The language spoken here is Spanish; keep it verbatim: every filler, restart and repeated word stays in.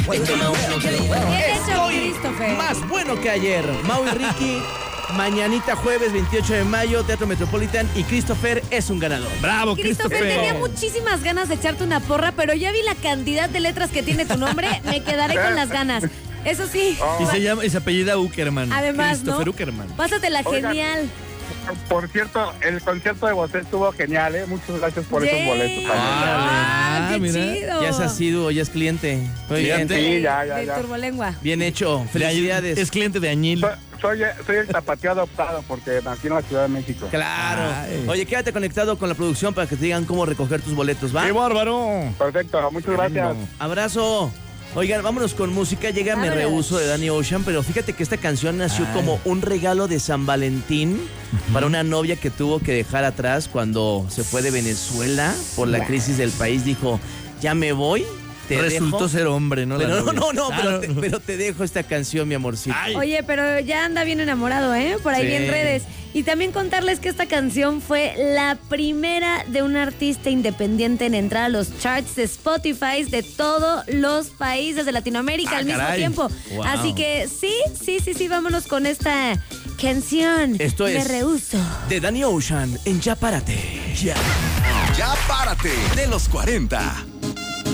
Bien hecho, Christopher. Más bueno que ayer. Mau y Ricky, mañanita jueves veintiocho de mayo, Teatro Metropolitan, y Christopher es un ganador. ¡Bravo, Christopher, Christopher! tenía muchísimas ganas de echarte una porra, pero ya vi la cantidad de letras que tiene tu nombre, me quedaré con las ganas. Eso sí. Y se llama, y se apellida Uckerman. Además, Christopher ¿no? Uckerman. Pásatela Oigan. genial. Por cierto, el concierto de Bosé estuvo genial, ¿eh? Muchas gracias por esos Yay. boletos. también. Ah, qué mira. chido. Ya es asiduo, ya es cliente. Muy bien. Fíjate. Sí, ya, ya, De ya. Turbolengua. Bien hecho. Felicidades. Es cliente de Añil. Soy, soy, soy el tapatío adoptado porque nací en la Ciudad de México. Claro. Ay. Oye, quédate conectado con la producción para que te digan cómo recoger tus boletos, ¿va? ¡Qué bárbaro! Perfecto, muchas gracias. Abrazo. Oigan, vámonos con música. Llega Me Vámonos. Rehuso de Danny Ocean, pero fíjate que esta canción nació Ay. como un regalo de San Valentín para una novia que tuvo que dejar atrás cuando se fue de Venezuela por la crisis del país. Dijo, ya me voy, te Resultó dejo. ser hombre, ¿no? La Pero no, novia. no, no, Ah, pero, te, pero te dejo esta canción, mi amorcito. Ay. Oye, pero ya anda bien enamorado, ¿eh? Por ahí Sí. en redes. Y también contarles que esta canción fue la primera de un artista independiente en entrar a los charts de Spotify de todos los países de Latinoamérica Ah, al mismo caray. tiempo. Wow. Así que sí, sí, sí, sí, vámonos con esta canción. Esto Me es Rehuso. de Danny Ocean en Ya Párate. Ya. Ya párate de los cuarenta.